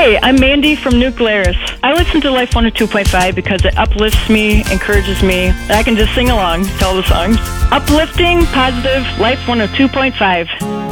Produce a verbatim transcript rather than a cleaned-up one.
Hi, I'm Mandy from New Glarus. I listen to Life one oh two point five because it uplifts me, encourages me, and I can just sing along to all the songs. Uplifting, positive, Life one oh two point five.